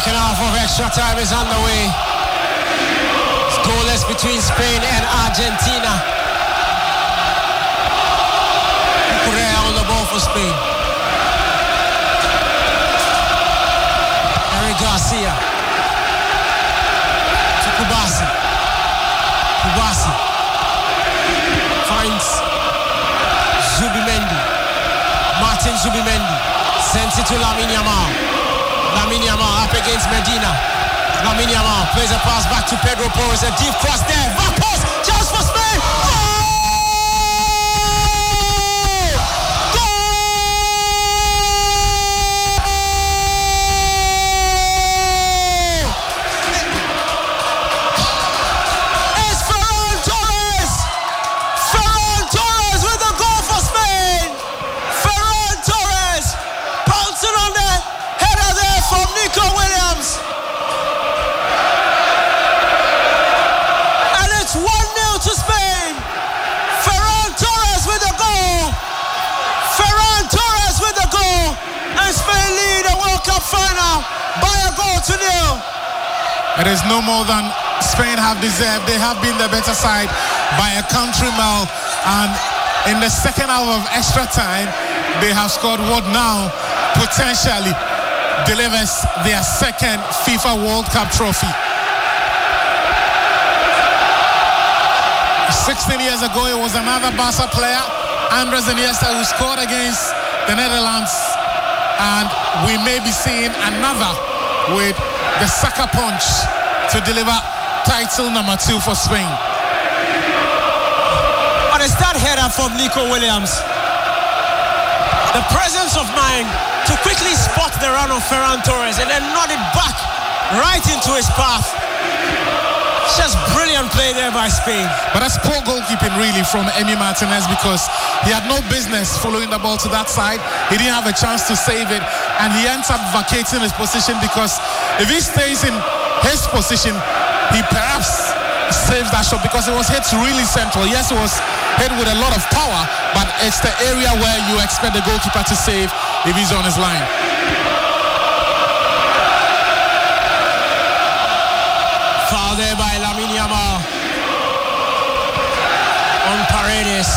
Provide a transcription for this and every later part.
Second half of extra time is underway. It's goalless between Spain and Argentina. Correa on the ball for Spain. Eric Garcia to Kubasi. Kubasi finds Zubimendi. Martin Zubimendi sends it to Lamine Yamal. Lamine Yamal up against Medina. Lamine Yamal plays a pass back to Pedro Porres. A deep cross there. Back post. Chance for Spain. Final by a goal to nil. It is no more than Spain have deserved. They have been the better side by a country mile, and in the second half of extra time they have scored what now potentially delivers their second FIFA World Cup trophy. 16 years ago it was another Barca player, Andres Iniesta, who scored against the Netherlands, and we may be seeing another with the sucker punch to deliver title number 2 for Spain. On a start header from Nico Williams, the presence of mind to quickly spot the run of Ferran Torres and then nod it back right into his path. Just brilliant play there by Spain. But that's poor goalkeeping really from Emi Martinez, because he had no business following the ball to that side. He didn't have a chance to save it, and he ends up vacating his position, because if he stays in his position, he perhaps saves that shot, because it was hit really central. Yes, it was hit with a lot of power, but it's the area where you expect the goalkeeper to save if he's on his line. Foul there by Lamine Yamal on Paredes.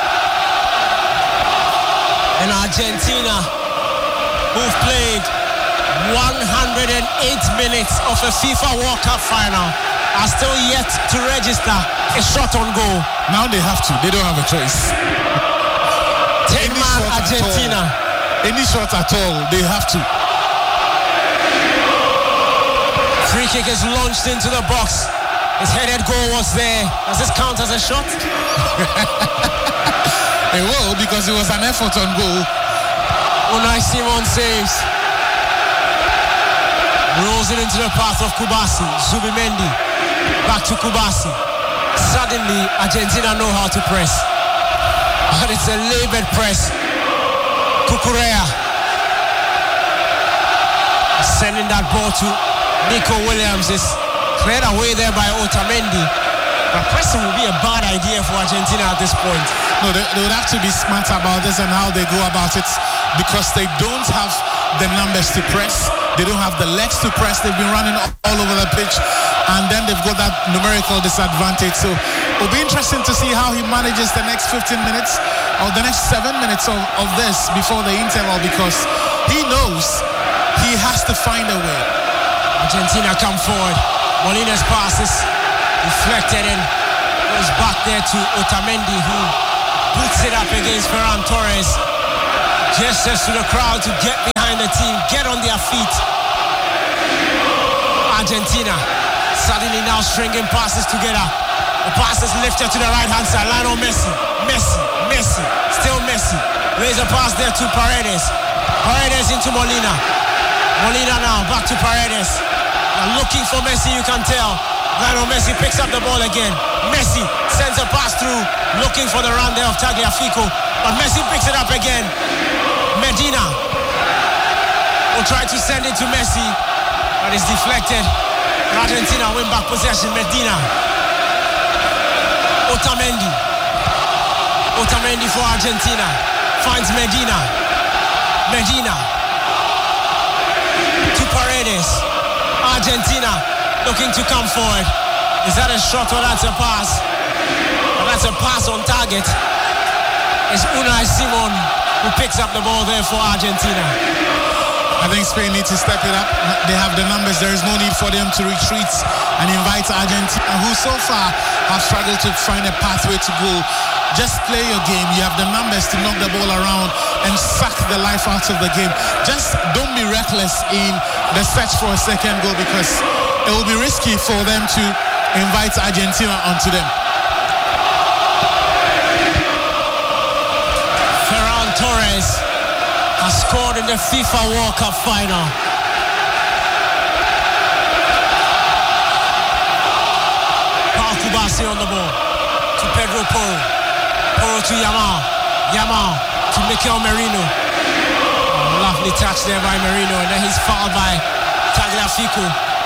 And Argentina, who've played 108 minutes of a FIFA World Cup final, are still yet to register a shot on goal. Now they have to. They don't have a choice. 10-man Argentina. Any shot at all, they have to. Free kick is launched into the box. His headed goal was there. Does this count as a shot? It will, because it was an effort on goal. Unai Simon saves. Rolls it into the path of Kubasi. Zubimendi. Back to Kubasi. Suddenly, Argentina know how to press. But it's a labored press. Cucurella. Sending that ball to Nico Williams. Is cleared away there by Otamendi. But pressing will be a bad idea for Argentina at this point. No, they would have to be smart about this and how they go about it, because they don't have the numbers to press. They don't have the legs to press. They've been running all over the pitch, and then they've got that numerical disadvantage. So it'll be interesting to see how he manages the next 15 minutes or the next 7 minutes of this before the interval, because he knows he has to find a way. Argentina come forward. Molina's pass is deflected and goes back there to Otamendi, who puts it up against Ferran Torres. Gestures to the crowd to get behind the team, get on their feet. Argentina suddenly now stringing passes together. The pass is lifted to the right-hand side. Lionel Messi. Messi. Still Messi. Lays a pass there to Paredes. Paredes into Molina. Molina now back to Paredes. They're looking for Messi, you can tell. Lionel Messi picks up the ball again. Messi sends a pass through, looking for the run there of Tagliafico. But Messi picks it up again. Medina will try to send it to Messi, but it's deflected. Argentina win back possession. Medina. Otamendi for Argentina. Finds Medina. To Paredes. Argentina looking to come forward. Is that a shot or that's a pass? But that's a pass on target. It's Unai Simon who picks up the ball there for Argentina. I think Spain need to step it up. They have the numbers. There is no need for them to retreat and invite Argentina, who so far have struggled to find a pathway to goal. Just play your game. You have the numbers to knock the ball around and suck the life out of the game. Just don't be reckless in the search for a second goal, because it will be risky for them to invite Argentina onto them. Ferran Torres has scored in the FIFA World Cup final. Paul Kubasi on the ball to Pedro Porro. Porro to Yamal. Yamal to Mikel Merino. Oh, lovely touch there by Merino, and then he's fouled by Tagliafico.